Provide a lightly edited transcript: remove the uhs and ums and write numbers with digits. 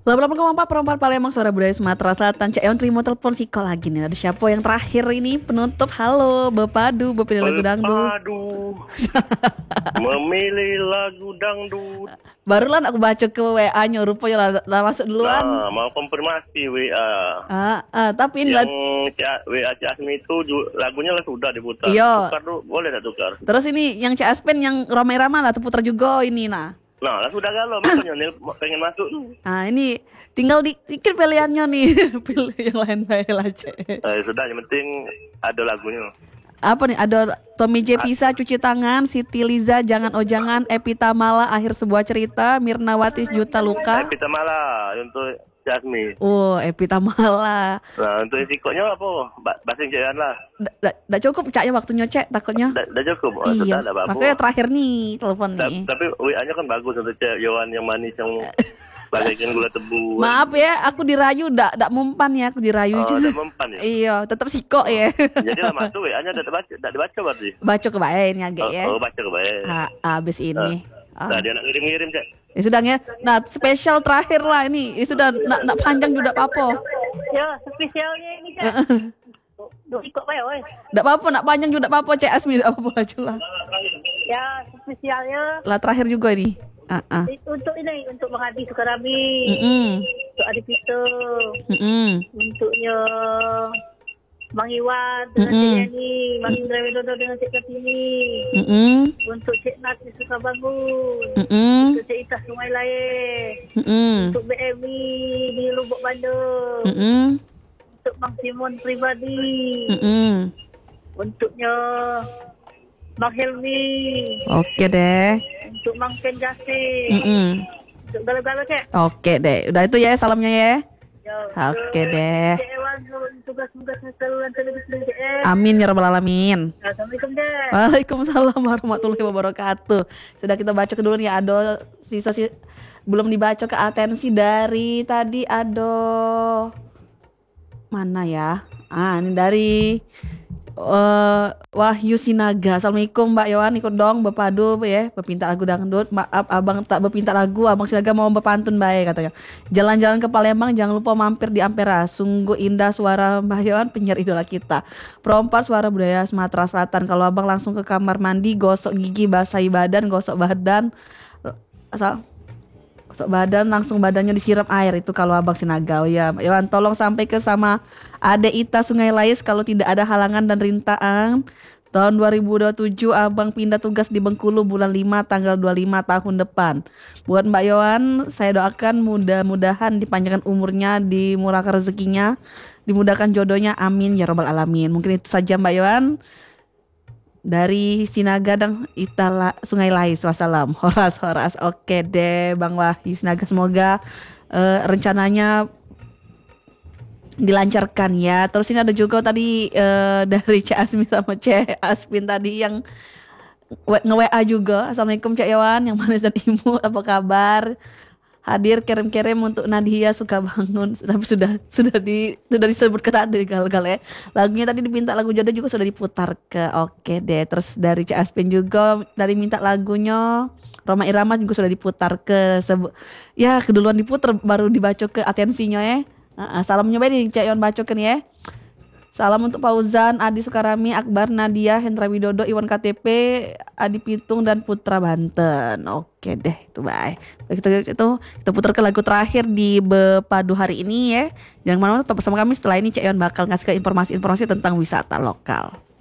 88,4 perempuan Palembang suara budaya Sumatera Selatan. Cak Ewan terima telepon Siko lagi nih. Ada siapa yang terakhir ini penutup? Halo, Bepadu, bepilih lagu dangdut. Berpadu memilih lagu dangdut. Barulah aku baca ke WA-nya, rupanya lah masuk duluan. Nah, mau konfirmasi WA. Tapi ini Yang WA Cak Asmi itu lagunya lah sudah diputar. Iya. Tukar tuh, boleh tak tukar? Terus ini yang Cak Aspen yang ramai-ramai lah terputar juga ini nah. Nah, lah sudah galau makanya Nil pengen masuk tuh. Ini tinggal dikit pilihannya nih. Pilih yang lain baik lah, Cek. Sudah, yang penting ada lagunya. Apa nih? Ada Tommy J Pisa, Cuci Tangan, Siti Liza, Jangan Oh Jangan, Epita Mala, Akhir Sebuah Cerita, Mirnawati, Juta Luka. Kita malah untuk Jasmi. Oh, Epita Mala. Nah, untuk risikonya apa? Basing jalan lah. Nggak cukup caknya waktunya, Cek, takutnya. Dah cukup. Iya, Sudah, apa. makanya terakhir nih telepon nih. Tapi WA-nya kan bagus untuk Cek Yohan yang manis yang bagaikan gula tebu. Maaf ya, aku dirayu, ndak mempan ya, aku dirayu juga. Udah mempan ya? Iya, tetap Siko ya. Jadi lah masuk WA-nya udah dibaca berarti. Baca kebaik agak ya. Baca kebaik. Abis ini. Nah, dia nak ngirim-ngirim, Cek. Ya sudah ya. Nah, spesial terakhir lah ini. Ya sudah nak panjang juga apa? Ya, spesialnya ini kan. Duk ikut bae oi. Ndak apa-apa, nak panjang juga apa-apa, Cek Asmi, ndak apa-apa lah. Ya, spesialnya Lah terakhir juga ini. untuk ini, untuk Bang Adi Sukarami. Untuk Adi Pito. Untuknya Bang Iwan dengan Cik Yani, Bang Indra Widodo dengan Cik Kartini. Untuk Cik Nati Sukabangun. Untuk Cik Itah Sungai Laye. Untuk BMI di Lubuk Bandung. Untuk Bang Simon pribadi. Untuknya Bang Helmi. Oke deh. Untuk Bang Ken Jasih. Untuk gala-gala, Cik. Oke deh. Udah itu ya salamnya ya. Oke deh. Cik Ewan, tugas-tugasnya saluran televisi Cik. Amin ya rabbal alamin. Assalamualaikum, Cik. Waalaikumsalam warahmatullahi wabarakatuh. Sudah kita baca ke dulu nih, ada sisa belum dibaca ke atensi dari tadi ada mana ya? Ini dari Wahyu Sinaga. Assalamualaikum Mbak Yohan, ikut dong Bepadu ya, bepinta lagu dangdut. Maaf abang tak bepinta lagu, abang Sinaga mau bepantun baik katanya. Jalan-jalan ke Palembang jangan lupa mampir di Ampera. Sungguh indah suara Mbak Yohan, penyiar idola kita. Perompat suara budaya Sumatera Selatan. Kalau abang langsung ke kamar mandi, gosok gigi, basahi badan, gosok badan langsung badannya disiram air, itu kalau abang Sinaga. Ya Yohan, tolong sampai ke sama Ade Ita Sungai Lais kalau tidak ada halangan dan rintangan. Tahun 2027 abang pindah tugas di Bengkulu bulan 5 tanggal 25 tahun depan. Buat Mbak Yohan, saya doakan mudah-mudahan dipanjangkan umurnya, dimurahkan rezekinya, dimudahkan jodohnya, amin ya rabbal alamin. Mungkin itu saja Mbak Yohan dari Sinaga dan Itala Sungai Lais. Wassalam. Horas. Oke deh Bang Wahyu Sinaga, semoga rencananya dilancarkan ya. Terus ini ada juga tadi dari Cak Asmi sama Cak Aspin tadi yang nge-WA juga. Assalamualaikum Cak Yawan yang manis dan imut, apa kabar? Hadir kirim-kirim untuk Nadia Sukabangun. Tapi sudah disebut ke tadi gal-gal ya. Lagunya tadi dipinta lagu jodoh juga sudah diputar ke. Oke deh. Terus dari Cak Aspin juga tadi minta lagunya Roma Irama juga sudah diputar ke ya keduluan diputar baru dibaca ke atensinya ya. Salam nyoba nih Cak Yon bacokan ya. Salam untuk Fauzan, Adi Sukarami, Akbar, Nadia, Hendra Widodo, Iwan KTP, Adi Pitung dan Putra Banten. Oke deh, itu baik. Kita putar ke lagu terakhir di Bepadu hari ini ya. Jangan kemana-mana, tetap bersama kami. Setelah ini Cak Yon bakal ngasih ke informasi-informasi tentang wisata lokal.